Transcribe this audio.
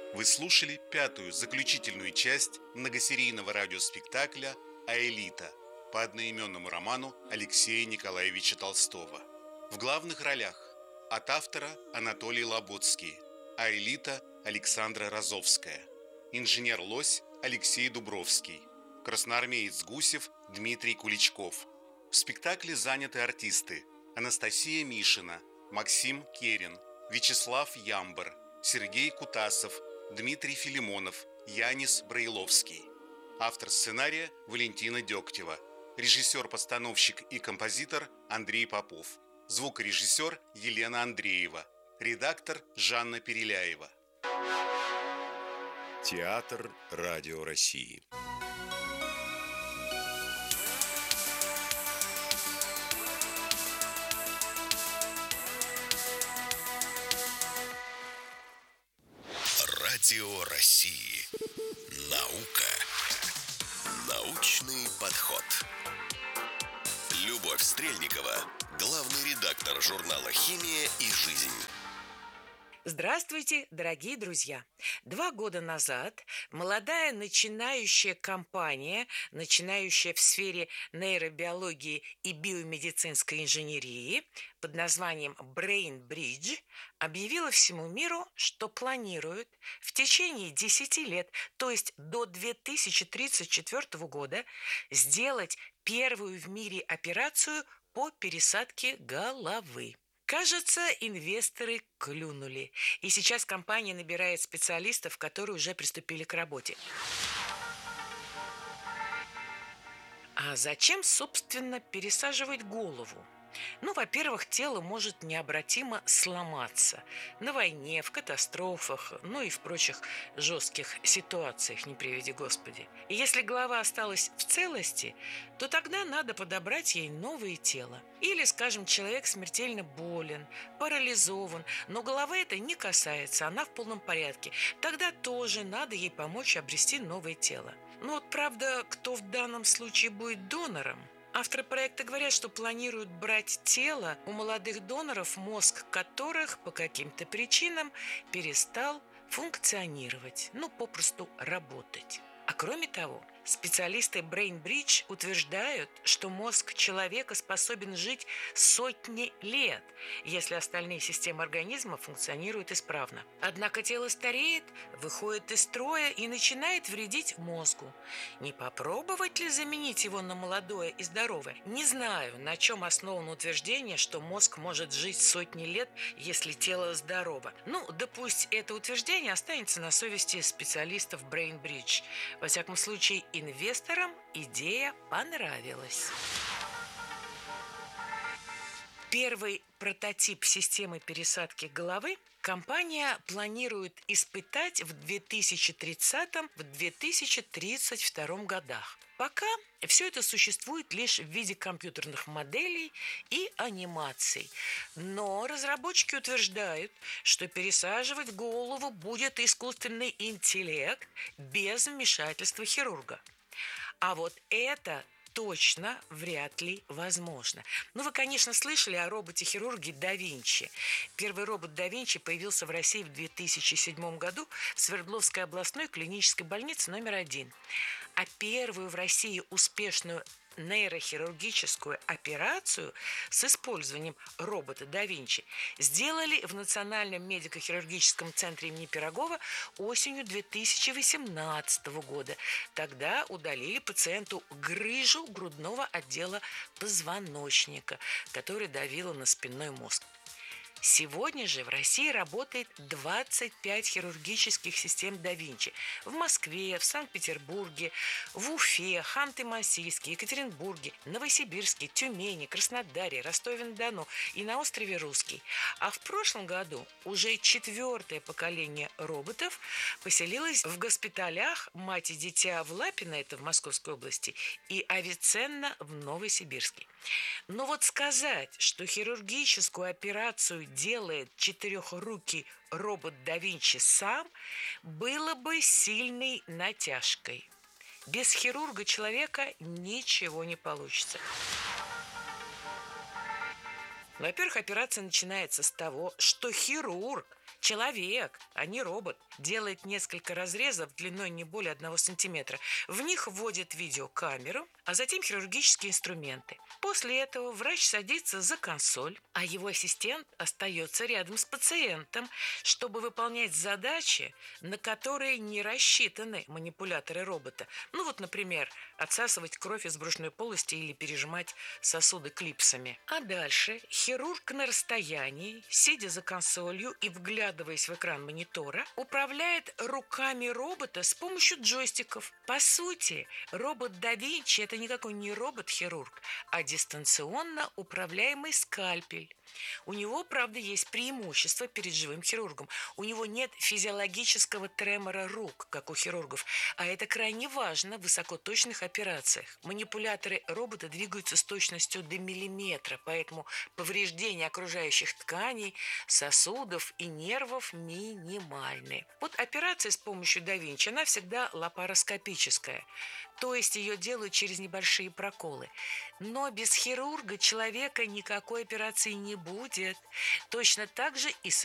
Вы слушали пятую, заключительную часть многосерийного радиоспектакля «Аэлита» по одноименному роману Алексея Николаевича Толстого. В главных ролях от автора Анатолий Лоботский, Аэлита Александра Розовская, инженер-лось Алексей Дубровский, красноармеец Гусев Дмитрий Куличков. В спектакле заняты артисты: Анастасия Мишина, Максим Керин, Вячеслав Ямбар, Сергей Кутасов, Дмитрий Филимонов, Янис Браиловский. Автор сценария Валентина Дегтева. Режиссер-постановщик и композитор Андрей Попов. Звукорежиссер Елена Андреева. Редактор Жанна Переляева. Театр Радио России. Радио России. Наука. Научный подход. Любовь Стрельникова, главный редактор журнала «Химия и жизнь». Здравствуйте, дорогие друзья! 2 года назад молодая начинающая компания, начинающая в сфере нейробиологии и биомедицинской инженерии под названием Brain Bridge, объявила всему миру, что планирует в течение 10 лет, то есть до 2034 года, сделать первую в мире операцию по пересадке головы. Кажется, инвесторы клюнули, и сейчас компания набирает специалистов, которые уже приступили к работе. А зачем, собственно, пересаживать голову? Во-первых, тело может необратимо сломаться на войне, в катастрофах, и в прочих жестких ситуациях, не приведи Господи. И если голова осталась в целости, то тогда надо подобрать ей новое тело. Или, скажем, человек смертельно болен, парализован, но головы это не касается, она в полном порядке. Тогда тоже надо ей помочь обрести новое тело. Правда, кто в данном случае будет донором? Авторы проекта говорят, что планируют брать тело у молодых доноров, мозг которых по каким-то причинам перестал функционировать, попросту работать. А кроме того, специалисты Brain Bridge утверждают, что мозг человека способен жить сотни лет, если остальные системы организма функционируют исправно. Однако тело стареет, выходит из строя и начинает вредить мозгу. Не попробовать ли заменить его на молодое и здоровое? Не знаю, на чем основано утверждение, что мозг может жить сотни лет, если тело здорово. Да пусть это утверждение останется на совести специалистов Brain Bridge. Во всяком случае, инвесторам идея понравилась. Первый прототип системы пересадки головы компания планирует испытать в 2030-2032 годах. Пока все это существует лишь в виде компьютерных моделей и анимаций. Но разработчики утверждают, что пересаживать голову будет искусственный интеллект без вмешательства хирурга. А вот это точно вряд ли возможно. Вы, конечно, слышали о роботе-хирурге да Винчи. Первый робот да Винчи появился в России в 2007 году в Свердловской областной клинической больнице номер 1. А первую в России успешную нейрохирургическую операцию с использованием робота да Винчи сделали в Национальном медико-хирургическом центре имени Пирогова осенью 2018 года. Тогда удалили пациенту грыжу грудного отдела позвоночника, которая давила на спинной мозг. Сегодня же в России работает 25 хирургических систем да Винчи. В Москве, в Санкт-Петербурге, в Уфе, Ханты-Мансийске, Екатеринбурге, Новосибирске, Тюмени, Краснодаре, Ростове-на-Дону и на острове Русский. А в прошлом году уже 4-е поколение роботов поселилось в госпиталях «Мать и дитя» в Лапино, это в Московской области, и «Авиценна» в Новосибирске. Сказать, что хирургическую операцию делает 4-рукий робот да Винчи сам, было бы сильной натяжкой. Без хирурга человека ничего не получится. Во-первых, операция начинается с того, что хирург Человек, а не робот, делает несколько разрезов длиной не более 1 сантиметра. В них вводит видеокамеру, а затем хирургические инструменты. После этого врач садится за консоль, а его ассистент остается рядом с пациентом, чтобы выполнять задачи, на которые не рассчитаны манипуляторы робота. Ну вот, например, отсасывать кровь из брюшной полости или пережимать сосуды клипсами. А дальше хирург на расстоянии, сидя за консолью и вглядываясь в экран монитора, управляет руками робота с помощью джойстиков. По сути, робот да Винчи – это никакой не робот-хирург, а дистанционно управляемый скальпель. У него, правда, есть преимущество перед живым хирургом. У него нет физиологического тремора рук, как у хирургов, а это крайне важно в высокоточных операциях. Манипуляторы робота двигаются с точностью до миллиметра, поэтому повреждения окружающих тканей, сосудов и нервов минимальны. Вот операция с помощью да Винчи, она всегда лапароскопическая, то есть ее делают через небольшие проколы. Но без хирурга человека никакой операции не будет. Точно так же и с